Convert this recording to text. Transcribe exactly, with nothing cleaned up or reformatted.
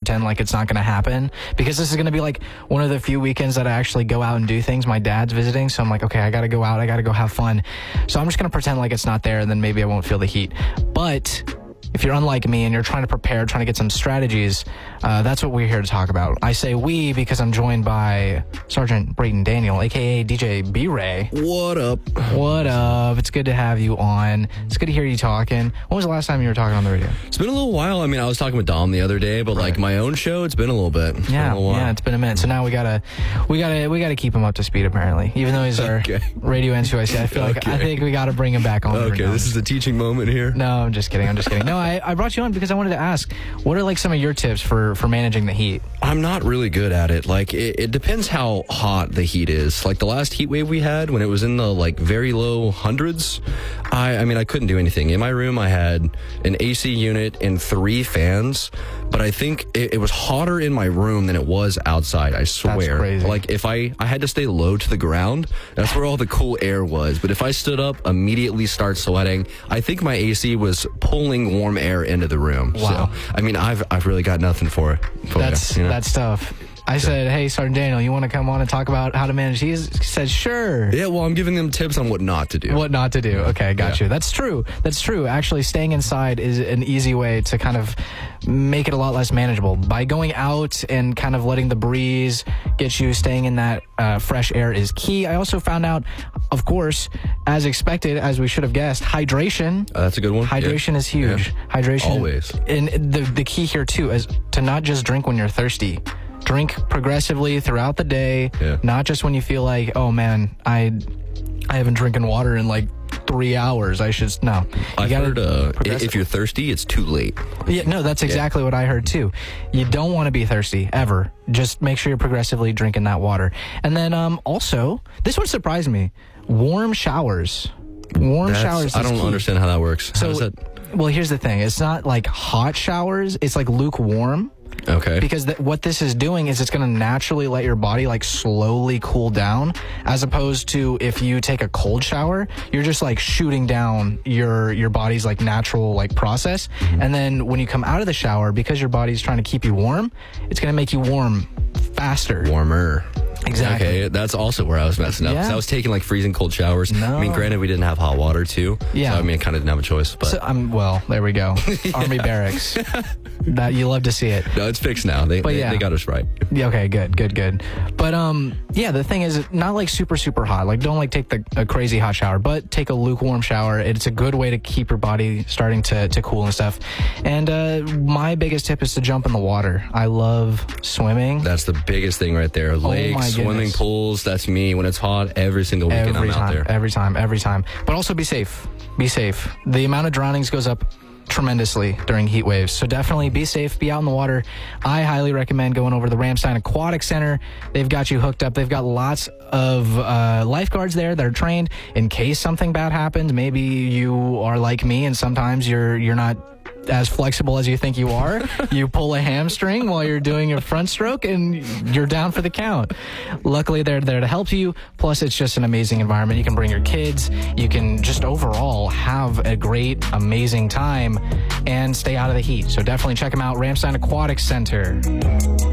pretend like it's not going to happen, because this is going to be like one of the few weekends that I actually go out and do things. My dad's visiting, so I'm like, okay, I got to go out. I got to go have fun. So I'm just going to pretend like it's not there, and then maybe I won't feel the heat. But if you're unlike me and you're trying to prepare, trying to get some strategies, uh, that's what we're here to talk about. I say we because I'm joined by Sergeant Brayden Daniel, a k a. D J B-Ray. What up? What up? It's good to have you on. It's good to hear you talking. When was the last time you were talking on the radio? It's been a little while. I mean, I was talking with Dom the other day, but like my own show, it's been a little bit. It's Yeah, been a little while. yeah, it's been a minute. So now we gotta, we gotta, we gotta keep him up to speed. Apparently, even though he's our Okay. radio N two I C, I feel like Okay. I think we gotta bring him back on. every Okay, now this and is a teaching moment here. No, I'm just kidding. I'm just kidding. No, I, I brought you on because I wanted to ask, what are like some of your tips for, for managing the heat? I'm not really good at it. Like, it, it depends how hot the heat is. Like, the last heat wave we had, when it was in the, like, very low hundreds, I, I mean, I couldn't do anything. In my room, I had an A C unit and three fans, but I think it, it was hotter in my room than it was outside, I swear. That's crazy. Like, if I, I had to stay low to the ground, that's where all the cool air was. But if I stood up, immediately start sweating, I think my A C was pulling warm air into the room. Wow. So, I mean, I've, I've really got nothing for it. for That's you, you know? that's tough. I said, hey, Sergeant Daniel, you want to come on and talk about how to manage heat? He said, sure. Yeah, well, I'm giving them tips on what not to do. What not to do. Okay, got Yeah. you. That's true. That's true. Actually, staying inside is an easy way to kind of make it a lot less manageable. By going out and kind of letting the breeze get you, staying in that uh, fresh air is key. I also found out, of course, as expected, as we should have guessed, hydration. Uh, that's a good one. Hydration Yeah. is huge. Yeah. Hydration. Always. And the, the key here, too, is to not just drink when you're thirsty. Drink progressively throughout the day, Yeah. not just when you feel like, oh, man, I I haven't drinking water in like three hours. I should, no. You I've gotta heard uh, progress- if you're thirsty, it's too late. Yeah, no, that's exactly what I heard too. You don't want to be thirsty ever. Just make sure you're progressively drinking that water. And then um, also, this one surprised me. Warm showers. Warm That's- showers. I is don't key. understand how that works. How So, does that? well, here's the thing. It's not like hot showers. It's like lukewarm. Okay. Because th- what this is doing is it's going to naturally let your body like slowly cool down, as opposed to if you take a cold shower, you're just like shooting down your your body's like natural like process. Mm-hmm. And then when you come out of the shower, because your body's trying to keep you warm, it's going to make you warm faster. Warmer. Exactly. Okay, that's also where I was messing up. 'cause Yeah. I was taking like freezing cold showers. No. I mean, granted, we didn't have hot water too. Yeah. So, I mean, I kind of didn't have a choice. But So um, well, there we go. Army barracks. That you love to see it. no, it's fixed now. They, But they, yeah. they got us right. Yeah, okay, good, good, good. But um, yeah, the thing is, not like super, super hot. Like, don't like take the a crazy hot shower, but take a lukewarm shower. It's a good way to keep your body starting to to cool and stuff. And uh, my biggest tip is to jump in the water. I love swimming. That's the biggest thing right there. Lakes, Oh my swimming goodness. pools. That's me. When it's hot, every single weekend every I'm time, out there. every time, every time. But also be safe. Be safe. The amount of drownings goes up tremendously during heat waves. So definitely be safe, be out in the water. I highly recommend going over to the Ramstein Aquatic Center. They've got you hooked up. They've got lots of uh, lifeguards there that are trained in case something bad happens. Maybe you are like me and sometimes you're you're not as flexible as you think you are. You pull a hamstring while you're doing your front stroke and you're down for the count. Luckily, they're there to help you. Plus, it's just an amazing environment. You can bring your kids. You can just overall have a great, amazing time and stay out of the heat. So definitely check them out, Ramstein Aquatic Center.